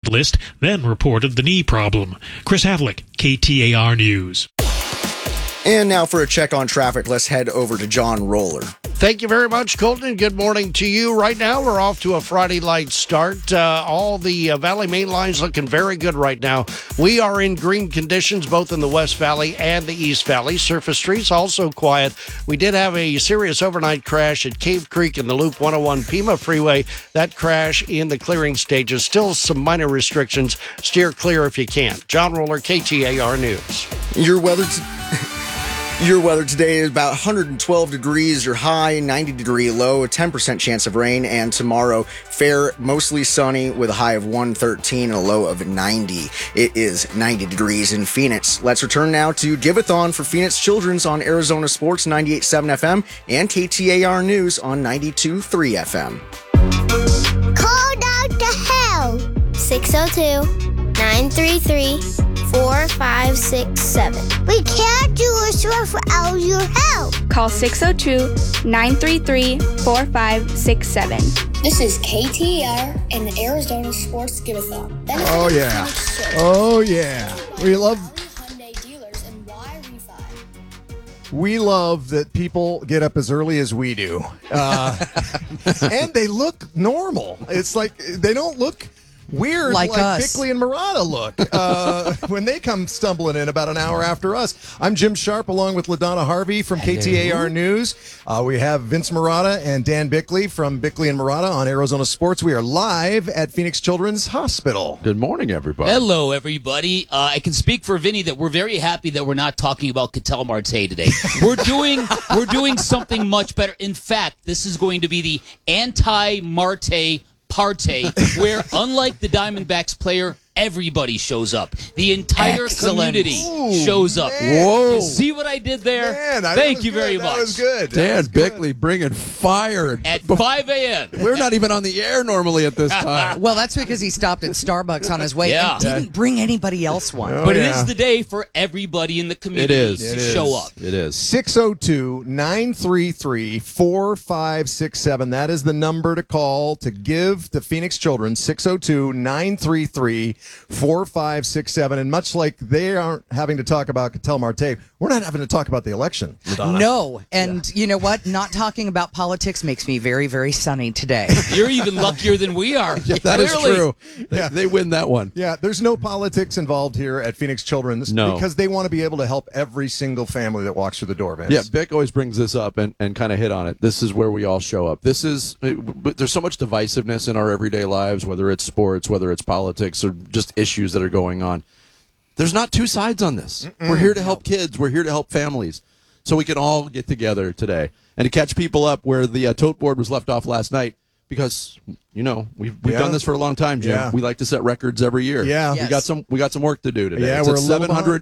list, then reported the knee problem. Chris Havlick, KTAR News. And now for a check on traffic, let's head over to John Roller. Thank you very much, Colton. Good morning to you. Right now, we're off to a Friday light start. All the Valley main lines looking very good right now. We are in green conditions both in the West Valley and the East Valley. Surface streets also quiet. We did have a serious overnight crash at Cave Creek in the Loop 101 Pima Freeway. That crash in the clearing stages. Still some minor restrictions. Steer clear if you can. John Roller, KTAR News. Your weather today is about 112 degrees, your high, 90-degree low, a 10% chance of rain, and tomorrow, fair, mostly sunny with a high of 113 and a low of 90. It is 90 degrees in Phoenix. Let's return now to Give-a-thon for Phoenix Children's on Arizona Sports 98.7 FM and KTAR News on 92.3 FM. Call Dr. Hell. 602-933-4567. We can't do this without your help. Call 602-933-4567. This is KTAR and the Arizona Sports Give-a-thon. Oh, yeah. Oh, yeah. We love that people get up as early as we do. And they look normal. It's like they don't look weird like Bickley and Murata look when they come stumbling in about an hour after us. I'm Jim Sharp along with LaDonna Harvey from KTAR News. We have Vince Murata and Dan Bickley from Bickley and Murata on Arizona Sports. We are live at Phoenix Children's Hospital. Good morning, everybody. Hello, everybody. I can speak for Vinny that we're very happy that we're not talking about Ketel Marte today. We're doing something much better. In fact, this is going to be the anti-Marte party where, unlike the Diamondbacks player, everybody shows up. The entire community shows up. Man. Whoa. You see what I did there? Man, Thank you very much. That was good. Dan Bickley bringing fire. At 5 a.m. We're not even on the air normally at this time. Well, that's because he stopped at Starbucks on his way and didn't bring anybody else one. But it is the day for everybody in the community to show up. It is. 602-933-4567. That is the number to call to give to Phoenix Children. 602-933-4567. And much like they aren't having to talk about Ketel Marte, we're not having to talk about the election, Madonna. No. And you know what? Not talking about politics makes me very, very sunny today. You're even luckier than we are. Yeah, that is true. They win that one. Yeah, there's no politics involved here at Phoenix Children's because they want to be able to help every single family that walks through the door, Vince. Yeah, Vic always brings this up and kind of hit on it. This is where we all show up. There's so much divisiveness in our everyday lives, whether it's sports, whether it's politics, or just issues that are going on. There's not two sides on this. We're here to help kids. We're here to help families. So we can all get together today and to catch people up where the tote board was left off last night because, you know, we've done this for a long time, Jim. Yeah. We like to set records every year. Yeah. Yes. We got some work to do today. Yeah, it's we're at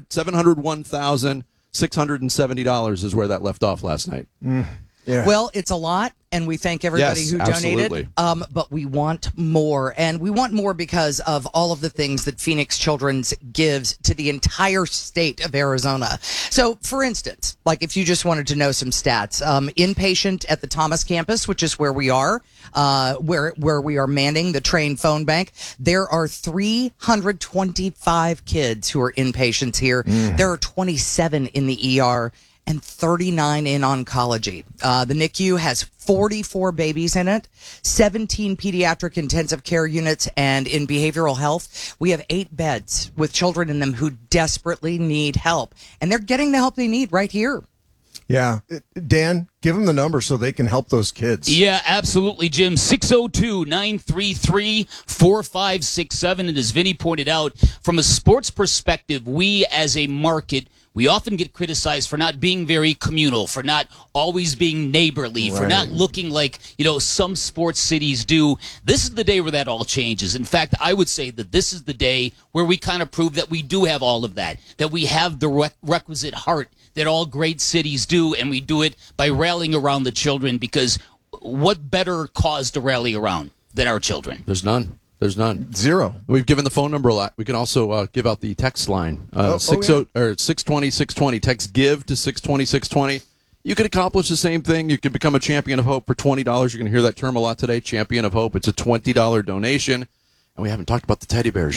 $701,670 is where that left off last night. Yeah. Well, it's a lot, and we thank everybody who absolutely. donated. But we want more, and we want more because of all of the things that Phoenix Children's gives to the entire state of Arizona. So, for instance, like if you just wanted to know some stats, inpatient at the Thomas campus, which is where we are, where we are manning the train phone bank, there are 325 kids who are inpatients here. There are 27 in the ER. And 39 in oncology. The NICU has 44 babies in it, 17 pediatric intensive care units, and in behavioral health, we have 8 beds with children in them who desperately need help. And they're getting the help they need right here. Yeah. Dan, give them the number so they can help those kids. Yeah, absolutely, Jim. 602-933-4567. And as Vinny pointed out, from a sports perspective, we as a market, we often get criticized for not being very communal, for not always being neighborly, for not looking like, some sports cities do. This is the day where that all changes. In fact, I would say that this is the day where we kind of prove that we do have all of that we have the requisite heart that all great cities do, and we do it by rallying around the children, because what better cause to rally around than our children? There's none. Zero. We've given the phone number a lot. We can also give out the text line. 620-620. Text GIVE to 620-620. You could accomplish the same thing. You could become a Champion of Hope for $20. You're going to hear that term a lot today, Champion of Hope. It's a $20 donation. And we haven't talked about the teddy bears.